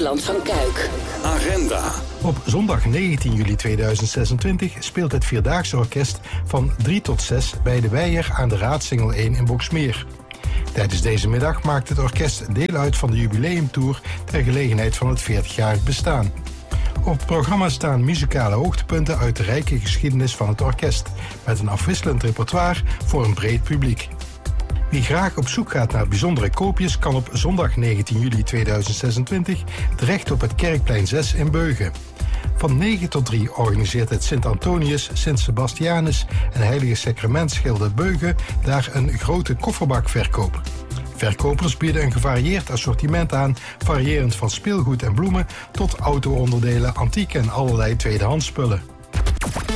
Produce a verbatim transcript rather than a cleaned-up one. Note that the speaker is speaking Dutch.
Eiland van Kuik. Agenda. Op zondag negentien juli tweeduizend zesentwintig speelt het Vierdaagse Orkest van drie tot zes bij de Weijer aan de Raadsingel één in Boxmeer. Tijdens deze middag maakt het orkest deel uit van de jubileumtour ter gelegenheid van het veertigjarig bestaan. Op het programma staan muzikale hoogtepunten uit de rijke geschiedenis van het orkest, met een afwisselend repertoire voor een breed publiek. Wie graag op zoek gaat naar bijzondere koopjes kan op zondag negentien juli tweeduizend zesentwintig terecht op het Kerkplein zes in Beugen. Van negen tot drie organiseert het Sint-Antonius, Sint-Sebastianus en Heilige Sacramentsgilde Beugen daar een grote kofferbakverkoop. Verkopers bieden een gevarieerd assortiment aan, variërend van speelgoed en bloemen tot auto-onderdelen, antiek en allerlei tweedehands spullen.